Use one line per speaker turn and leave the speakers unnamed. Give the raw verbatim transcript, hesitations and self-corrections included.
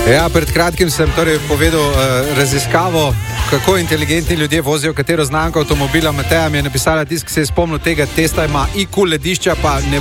Ja, pred kratkim sem torej povedal uh, raziskavo, kako inteligentni ljudje vozijo katero znamko avtomobila. Mateja mi je napisala, tisk se je spomnil tega testa, ima I Q ledišča, pa ne